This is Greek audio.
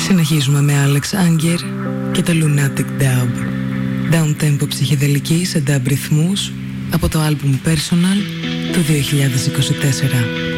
Συνεχίζουμε με Alex Anger και το Lunatic Dub. Downtempo ψυχεδελική σε dub ρυθμούς από το άλμπουμ Personal του 2024.